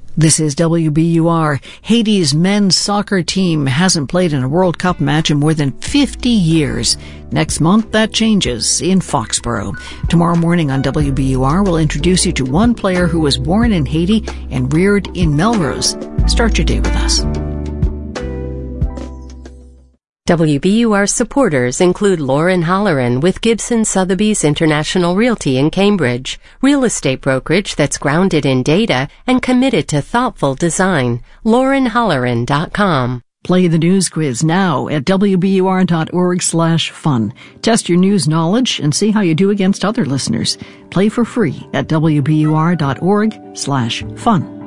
This is WBUR. Haiti's men's soccer team hasn't played in a World Cup match in more than 50 years. Next month, that changes in Foxborough. Tomorrow morning on WBUR, we'll introduce you to one player who was born in Haiti and reared in Melrose. Start your day with us. WBUR supporters include Lauren Holleran with Gibson Sotheby's International Realty in Cambridge, real estate brokerage that's grounded in data and committed to thoughtful design. LaurenHolleran.com. Play the news quiz now at WBUR.org/fun. Test your news knowledge and see how you do against other listeners. Play for free at WBUR.org/fun.